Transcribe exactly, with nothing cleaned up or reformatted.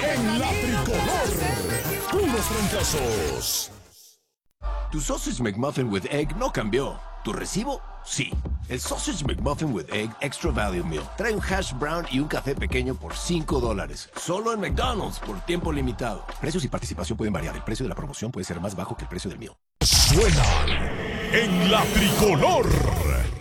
En la tricolor, puros fracasos. Tu Sausage McMuffin with Egg no cambió. ¿Tu recibo? Sí. El Sausage McMuffin with Egg Extra Value Meal trae un hash brown y un café pequeño por cinco dólares. Solo en McDonald's por tiempo limitado. Precios y participación pueden variar. El precio de la promoción puede ser más bajo que el precio del mío. Suenan en la tricolor.